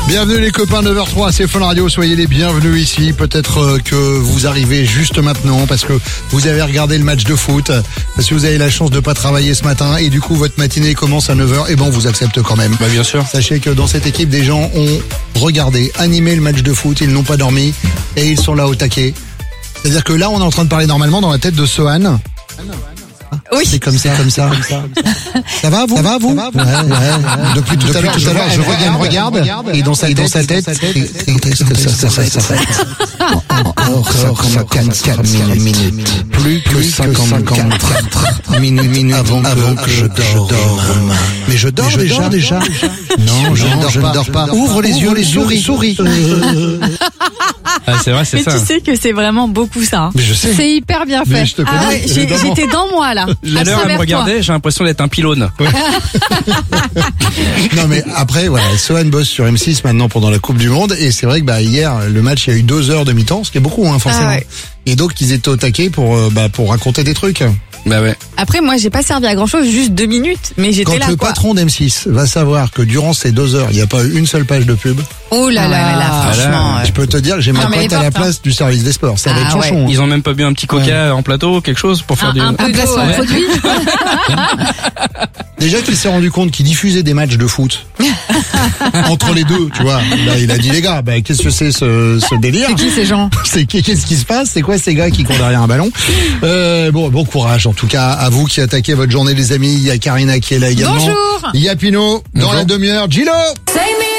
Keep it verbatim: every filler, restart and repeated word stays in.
Bienvenue les copains, neuf heures zéro trois, c'est Fun Radio, soyez les bienvenus ici. Peut-être que vous arrivez juste maintenant parce que vous avez regardé le match de foot, parce que vous avez la chance de pas travailler ce matin et du coup votre matinée commence à neuf heures, et ben on vous accepte quand même. Bah bien sûr. Sachez que dans cette équipe, des gens ont regardé, animé le match de foot, ils n'ont pas dormi et ils sont là au taquet. C'est-à-dire que là on est en train de parler normalement dans la tête de Sohan. Oui. C'est comme ça, comme ça, comme ça. Ça va, vous? Ça va, vous? Ouais, ouais, ouais. Depuis tout à l'heure, tout à l'heure, je regarde, regarde, et dans sa, dans sa tête, qu'est-ce que ça, ça, ça, ça, encore cinquante-quatre minutes. Plus que cinquante-quatre minutes avant que je dorme. Mais je dors déjà, déjà. Non, je ne dors pas. Ouvre les yeux, les souris, souris. Ah, c'est vrai, c'est mais ça. tu sais que c'est vraiment beaucoup ça. Hein. Mais je sais. C'est hyper bien fait. Mais je te connais, ah ouais, j'ai, évidemment. j'étais dans moi là. J'ai À l'heure à travers me regarder, toi. j'ai l'impression d'être un pylône. Ouais. Non mais après voilà, Sohan bosse sur M six maintenant pendant la Coupe du Monde et c'est vrai que bah hier le match il y a eu deux heures de mi-temps, ce qui est beaucoup hein forcément. Ah ouais. Et donc ils étaient au taquet pour euh, bah pour raconter des trucs. Bah ouais. Après moi j'ai pas servi à grand chose, juste deux minutes, mais j'étais Quand là le quoi. patron d'M six va savoir que durant ces deux heures il n'y a pas eu une seule page de pub, Oh là là, Ah ouais, là, là, franchement. là, ouais. je peux te dire que j'ai ma Non, mais pote les à la portes, hein. place du service des sports. Ça va Ah être ouais. chaud. Ils ont même pas bu un petit coca en plateau, quelque chose pour faire Un, du. un peu Un d'eau, placement ouais. produit. Déjà qu'il s'est rendu compte qu'il diffusait des matchs de foot entre les deux, tu vois. Là, il a dit les gars, bah, qu'est-ce que c'est ce, ce délire? C'est qui ces gens? C'est qu'est-ce qui se passe? C'est quoi ces gars qui courent derrière un ballon? Euh, bon, bon courage en tout cas à vous qui attaquez votre journée les amis. Il y a Karina qui est là également. Bonjour. Il y a Pino dans Bonjour. la demi-heure. Gilo.